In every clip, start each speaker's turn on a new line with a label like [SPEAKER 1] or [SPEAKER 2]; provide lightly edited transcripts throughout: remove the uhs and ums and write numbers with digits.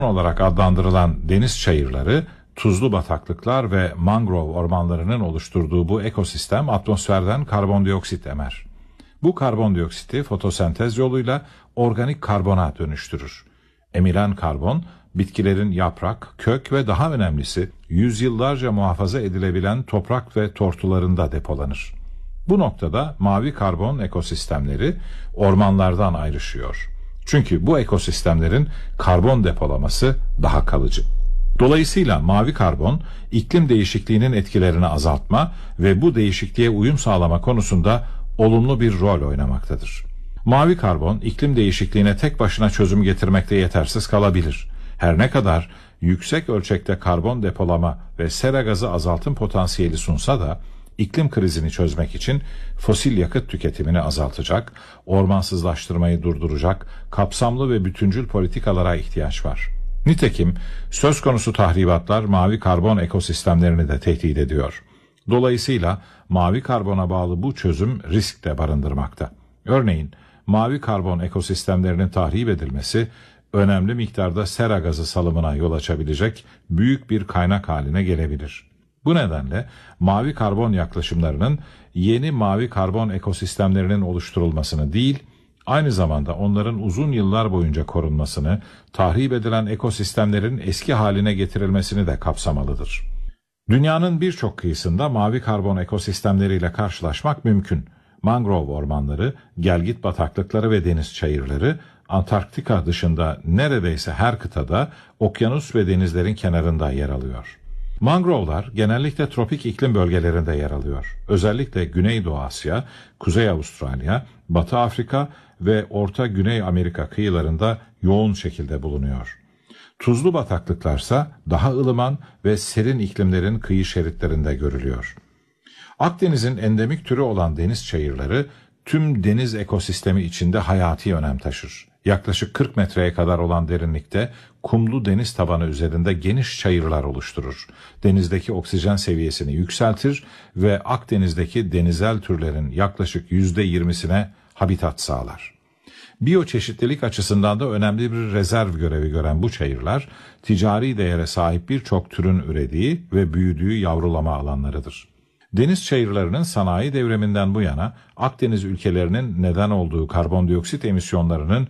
[SPEAKER 1] olarak adlandırılan deniz çayırları, tuzlu bataklıklar ve mangrove ormanlarının oluşturduğu bu ekosistem atmosferden karbondioksit emer. Bu karbondioksiti fotosentez yoluyla organik karbona dönüştürür. Emilen karbon, bitkilerin yaprak, kök ve daha önemlisi yüzyıllarca muhafaza edilebilen toprak ve tortularında depolanır. Bu noktada mavi karbon ekosistemleri ormanlardan ayrışıyor. Çünkü bu ekosistemlerin karbon depolaması daha kalıcı. Dolayısıyla mavi karbon, iklim değişikliğinin etkilerini azaltma ve bu değişikliğe uyum sağlama konusunda olumlu bir rol oynamaktadır. Mavi karbon, iklim değişikliğine tek başına çözüm getirmekte yetersiz kalabilir. Her ne kadar yüksek ölçekte karbon depolama ve sera gazı azaltım potansiyeli sunsa da, iklim krizini çözmek için fosil yakıt tüketimini azaltacak, ormansızlaştırmayı durduracak kapsamlı ve bütüncül politikalara ihtiyaç var. Nitekim söz konusu tahribatlar mavi karbon ekosistemlerini de tehdit ediyor. Dolayısıyla mavi karbona bağlı bu çözüm risk de barındırmakta. Örneğin mavi karbon ekosistemlerinin tahrip edilmesi önemli miktarda sera gazı salımına yol açabilecek büyük bir kaynak haline gelebilir. Bu nedenle mavi karbon yaklaşımlarının yeni mavi karbon ekosistemlerinin oluşturulmasını değil, aynı zamanda onların uzun yıllar boyunca korunmasını, tahrip edilen ekosistemlerin eski haline getirilmesini de kapsamalıdır. Dünyanın birçok kıyısında mavi karbon ekosistemleriyle karşılaşmak mümkün. Mangrove ormanları, gelgit bataklıkları ve deniz çayırları, Antarktika dışında neredeyse her kıtada, okyanus ve denizlerin kenarında yer alıyor. Mangrove'lar genellikle tropik iklim bölgelerinde yer alıyor. Özellikle Güneydoğu Asya, Kuzey Avustralya, Batı Afrika ve Orta Güney Amerika kıyılarında yoğun şekilde bulunuyor. Tuzlu bataklıklarsa daha ılıman ve serin iklimlerin kıyı şeritlerinde görülüyor. Akdeniz'in endemik türü olan deniz çayırları tüm deniz ekosistemi içinde hayati önem taşır. Yaklaşık 40 metreye kadar olan derinlikte kumlu deniz tabanı üzerinde geniş çayırlar oluşturur. Denizdeki oksijen seviyesini yükseltir ve Akdeniz'deki denizel türlerin yaklaşık %20'sine habitat sağlar. Biyoçeşitlilik açısından da önemli bir rezerv görevi gören bu çayırlar, ticari değere sahip birçok türün ürediği ve büyüdüğü yavrulama alanlarıdır. Deniz çayırlarının sanayi devriminden bu yana Akdeniz ülkelerinin neden olduğu karbondioksit emisyonlarının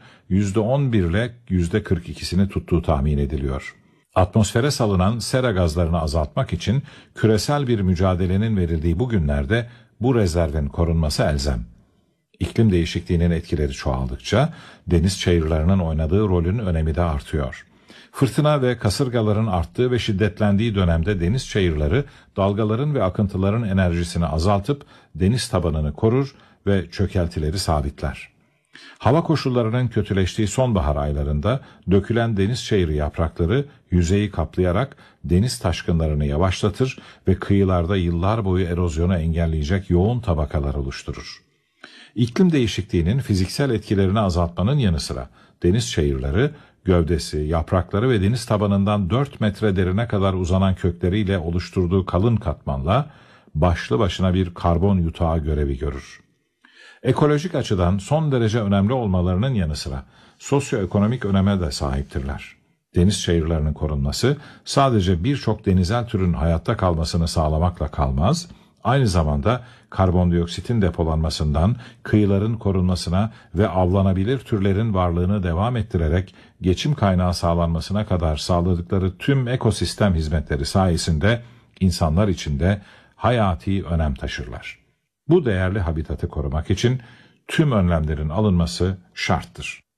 [SPEAKER 1] %11 ile %42'sini tuttuğu tahmin ediliyor. Atmosfere salınan sera gazlarını azaltmak için küresel bir mücadelenin verildiği bu günlerde bu rezervin korunması elzem. İklim değişikliğinin etkileri çoğaldıkça deniz çayırlarının oynadığı rolün önemi de artıyor. Fırtına ve kasırgaların arttığı ve şiddetlendiği dönemde deniz çayırları dalgaların ve akıntıların enerjisini azaltıp deniz tabanını korur ve çökeltileri sabitler. Hava koşullarının kötüleştiği sonbahar aylarında dökülen deniz çayırı yaprakları yüzeyi kaplayarak deniz taşkınlarını yavaşlatır ve kıyılarda yıllar boyu erozyonu engelleyecek yoğun tabakalar oluşturur. İklim değişikliğinin fiziksel etkilerini azaltmanın yanı sıra deniz çayırları, gövdesi, yaprakları ve deniz tabanından 4 metre derine kadar uzanan kökleriyle oluşturduğu kalın katmanla başlı başına bir karbon yutağı görevi görür. Ekolojik açıdan son derece önemli olmalarının yanı sıra sosyoekonomik öneme de sahiptirler. Deniz çayırlarının korunması sadece birçok denizel türün hayatta kalmasını sağlamakla kalmaz, aynı zamanda karbondioksitin depolanmasından kıyıların korunmasına ve avlanabilir türlerin varlığını devam ettirerek geçim kaynağı sağlanmasına kadar sağladıkları tüm ekosistem hizmetleri sayesinde insanlar için de hayati önem taşırlar. Bu değerli habitatı korumak için tüm önlemlerin alınması şarttır.